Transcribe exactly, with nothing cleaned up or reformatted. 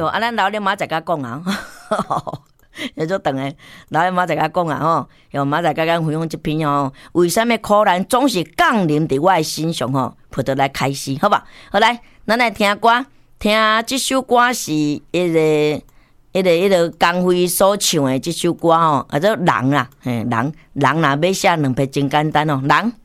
哟，啊，咱老了明仔甲讲啊，也做长诶，老了明仔甲讲啊吼，哟，明仔甲咱分享一篇哦，为什么苦难总是降临伫我诶身上吼？葡萄来开始，好吧？好来，咱来听歌，听即首歌是一个、一个、一个江蕙所唱诶即首歌吼，叫做人啦，嘿，人人若要写两篇真简单哦，人。